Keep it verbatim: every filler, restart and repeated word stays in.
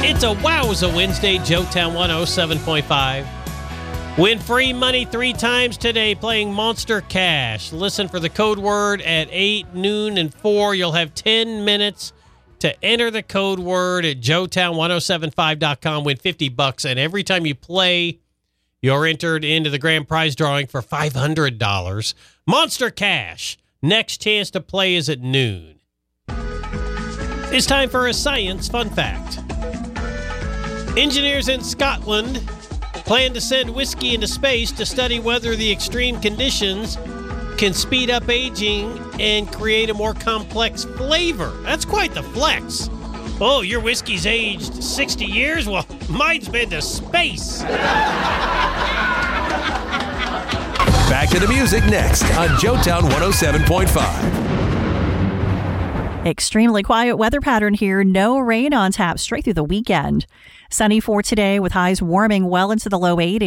It's a Wowza Wednesday, Joetown one oh seven point five. Win free money three times today playing Monster Cash. Listen for the code word at eight, noon, and four. You'll have ten minutes to enter the code word at joetown ten seventy-five dot com. Win fifty bucks, and every time you play, you're entered into the grand prize drawing for five hundred dollars. Monster Cash. Next chance to play is at noon. It's time for a science fun fact. Engineers in Scotland plan to send whiskey into space to study whether the extreme conditions can speed up aging and create a more complex flavor. That's quite the flex. Oh, your whiskey's aged sixty years? Well, mine's been to space. Back to the music next on Joetown one oh seven point five. Extremely quiet weather pattern here. No rain on tap straight through the weekend. Sunny for today with highs warming well into the low eighties.